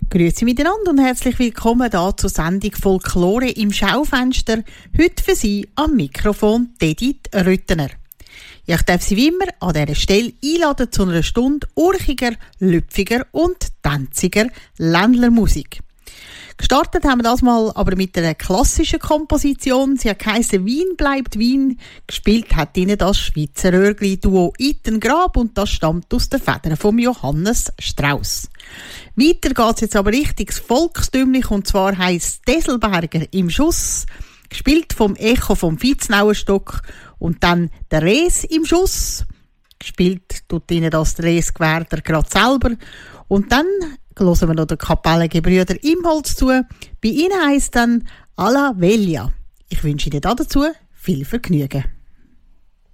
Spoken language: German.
Grüezi miteinander und herzlich willkommen hier zur Sendung Folklore im Schaufenster. Heute für Sie am Mikrofon Edith Rüttener. Ich darf Sie wie immer an dieser Stelle einladen zu einer Stunde urchiger, lüpfiger und tänziger Ländlermusik. Gestartet haben wir das mal aber mit einer klassischen Komposition. Sie hat geheissen «Wien bleibt Wien». Gespielt hat ihnen das Schweizer Röhrli-Duo Iten Grab und das stammt aus den Federn von Johannes Strauss. Weiter geht's jetzt aber richtig volkstümlich und zwar heisst «Deselberger im Schuss», gespielt vom Echo vom Viznauerstock und dann «Der Res im Schuss», gespielt tut ihnen das der Res Gwerder gerade selber und dann hören wir noch den Kapellengebrüder Imholz zu. Bei ihnen heisst dann «Alla Veglia». Ich wünsche Ihnen dazu viel Vergnügen.